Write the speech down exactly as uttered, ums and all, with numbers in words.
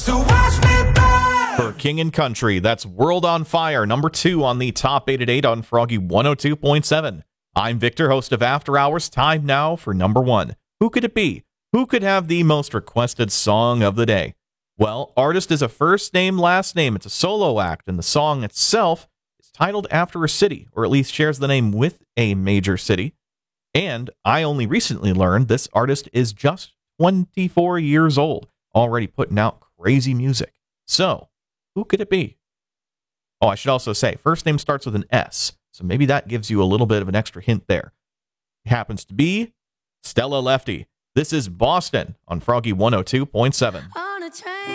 So watch me burn. For King and Country, that's World on Fire, number two on the top eight at eight on Froggy one oh two point seven. I'm Victor, host of After Hours. Time now for number one. Who could it be? Who could have the most requested song of the day? Well, artist is a first name, last name. It's a solo act, and the song itself is titled after a city, or at least shares the name with a major city. And I only recently learned this artist is just twenty-four years old, already putting out crazy music. So, who could it be? Oh, I should also say, first name starts with an S, so maybe that gives you a little bit of an extra hint there. It happens to be Stella Lefty. This is Boston on Froggy one oh two point seven.